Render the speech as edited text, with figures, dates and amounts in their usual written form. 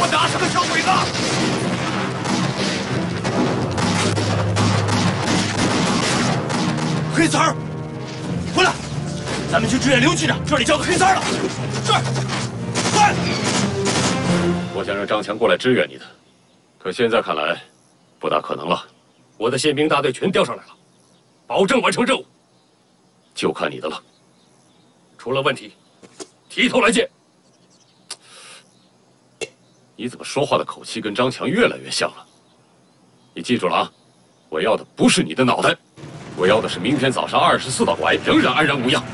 我拿什么小鬼子？黑三儿，回来，咱们去支援刘局长，这里交给黑三儿了。是，快！ 我想让张强过来支援你的，可现在看来，不大可能了。 我的宪兵大队全调上来了，保证完成任务。 就看你的了。 出了问题，提头来见。 你怎么说话的口气跟张强越来越像了？你记住了啊，我要的不是你的脑袋，我要的是明天早上24道拐仍然安然无恙。